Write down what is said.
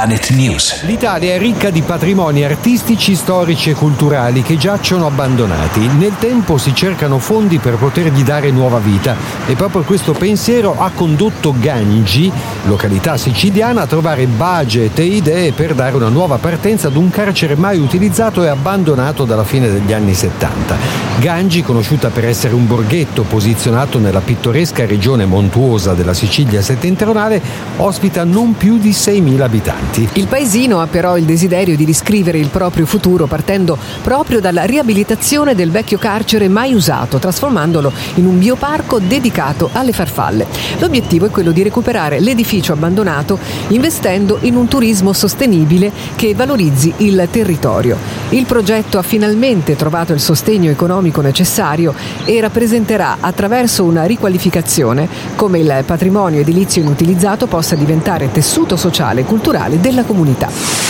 Planet News. L'Italia è ricca di patrimoni artistici, storici e culturali che giacciono abbandonati. Nel tempo si cercano fondi per potergli dare nuova vita e proprio questo pensiero ha condotto Gangi, località siciliana, a trovare budget e idee per dare una nuova partenza ad un carcere mai utilizzato e abbandonato dalla fine degli anni 70. Gangi, conosciuta per essere un borghetto posizionato nella pittoresca regione montuosa della Sicilia settentrionale, ospita non più di 6.000 abitanti. Il paesino ha però il desiderio di riscrivere il proprio futuro partendo proprio dalla riabilitazione del vecchio carcere mai usato, trasformandolo in un bioparco dedicato alle farfalle. L'obiettivo è quello di recuperare l'edificio abbandonato investendo in un turismo sostenibile che valorizzi il territorio. Il progetto ha finalmente trovato il sostegno economico necessario e rappresenterà, attraverso una riqualificazione, come il patrimonio edilizio inutilizzato possa diventare tessuto sociale e culturale della comunità.